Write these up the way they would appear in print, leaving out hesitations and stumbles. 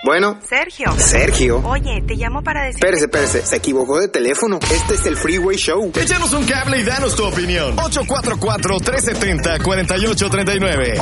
Bueno. Sergio. Oye, te llamo para decir... Espérese, se equivocó de teléfono. Este es el Freeway Show. Échanos un cable y danos tu opinión. 844-370-4839.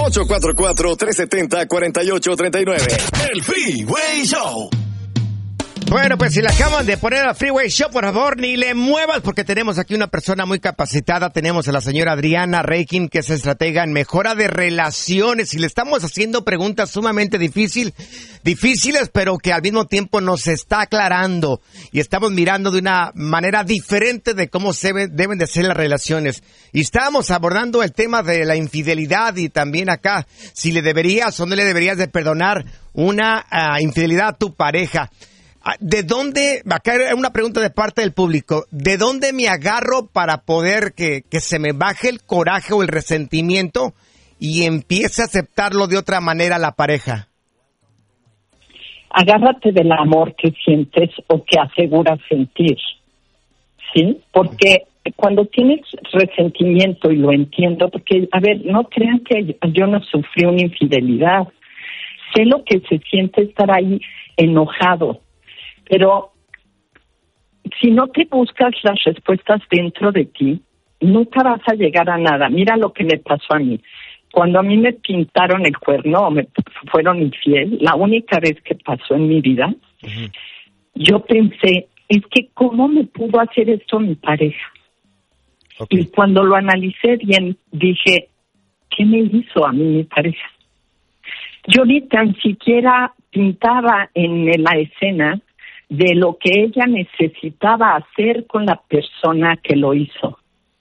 844-370-4839. El Freeway Show. Bueno, pues si le acaban de poner al Freeway Show, por favor, ni le muevas, porque tenemos aquí una persona muy capacitada. Tenemos a la señora Adriana Reikin, que es estratega en mejora de relaciones, y le estamos haciendo preguntas sumamente difíciles, pero que al mismo tiempo nos está aclarando, y estamos mirando de una manera diferente de cómo deben de ser las relaciones. Y estábamos abordando el tema de la infidelidad, y también acá, si le deberías o no le deberías de perdonar una infidelidad a tu pareja. ¿De dónde, acá hay una pregunta de parte del público, ¿de dónde me agarro para poder que se me baje el coraje o el resentimiento y empiece a aceptarlo de otra manera la pareja? Agárrate del amor que sientes o que aseguras sentir, ¿sí? Porque cuando tienes resentimiento, y lo entiendo, porque, a ver, no crean que yo no sufrí una infidelidad. Sé lo que se siente estar ahí enojado. Pero si no te buscas las respuestas dentro de ti, nunca vas a llegar a nada. Mira lo que me pasó a mí. Cuando a mí me pintaron el cuerno o me fueron infiel, la única vez que pasó en mi vida, yo pensé, es que ¿cómo me pudo hacer esto mi pareja? Okay. Y cuando lo analicé bien, dije, ¿qué me hizo a mí mi pareja? Yo ni tan siquiera pintaba en la escena de lo que ella necesitaba hacer con la persona que lo hizo.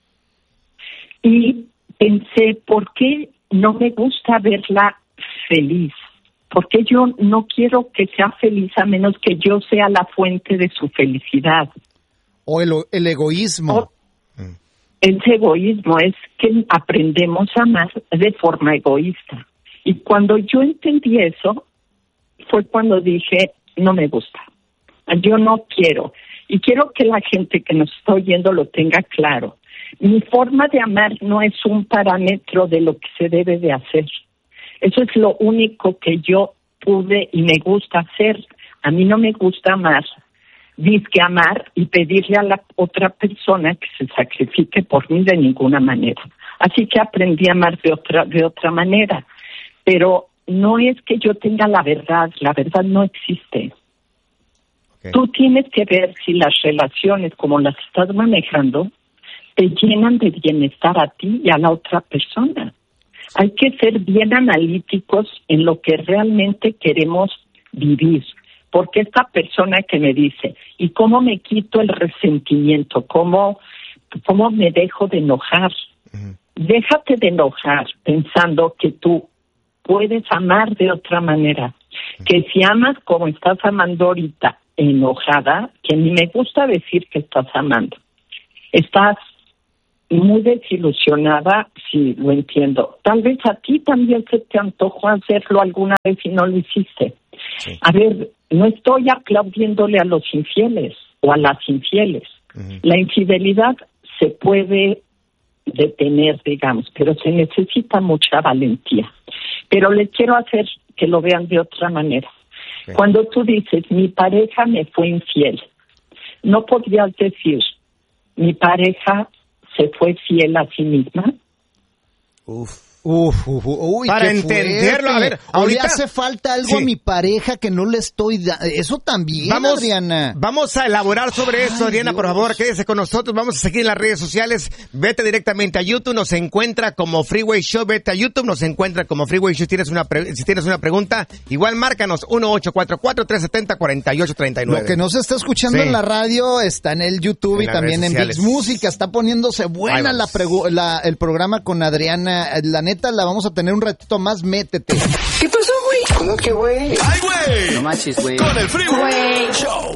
Y pensé, ¿por qué no me gusta verla feliz? Porque yo no quiero que sea feliz a menos que yo sea la fuente de su felicidad. O el egoísmo. Ese egoísmo es que aprendemos a amar de forma egoísta. Y cuando yo entendí eso, fue cuando dije, no me gusta. Yo no quiero. Y quiero que la gente que nos está oyendo lo tenga claro. Mi forma de amar no es un parámetro de lo que se debe de hacer. Eso es lo único que yo pude y me gusta hacer. A mí no me gusta amar, dizque amar y pedirle a la otra persona que se sacrifique por mí de ninguna manera. Así que aprendí a amar de otra manera. Pero no es que yo tenga la verdad no existe. Okay. Tú tienes que ver si las relaciones como las estás manejando te llenan de bienestar a ti y a la otra persona. Hay que ser bien analíticos en lo que realmente queremos vivir. Porque esta persona que me dice, ¿y cómo me quito el resentimiento? ¿Cómo me dejo de enojar? Uh-huh. Déjate de enojar pensando que tú puedes amar de otra manera. Uh-huh. Que si amas como estás amando ahorita, enojada, que ni me gusta decir que estás amando. Estás muy desilusionada, sí, lo entiendo. Tal vez a ti también se te antojó hacerlo alguna vez y no lo hiciste. Sí. A ver, no estoy aplaudiéndole a los infieles o a las infieles. Uh-huh. La infidelidad se puede detener, digamos, pero se necesita mucha valentía. Pero les quiero hacer que lo vean de otra manera. Okay. Cuando tú dices, mi pareja me fue infiel, no podrías decir, mi pareja se fue fiel a sí misma. Uy, para entenderlo, a ver, ahorita hace falta algo a mi pareja que no le estoy dando. Eso también, Adriana. Vamos a elaborar sobre eso, Adriana, Dios. Por favor, quédese con nosotros. Vamos a seguir en las redes sociales. Vete directamente a YouTube, nos encuentra como Freeway Show. Vete a YouTube, nos encuentra como Freeway Show. Si tienes una pregunta, igual márcanos 1-844-370-4839. Lo que no se está escuchando en la radio está en el YouTube y también en VIX Música. Está poniéndose buena el programa con Adriana. La neta, la vamos a tener un ratito más, métete. ¿Qué pasó, güey? ¿Cómo que, güey? ¡Ay, güey! No manches, güey. Con el Freeway Show.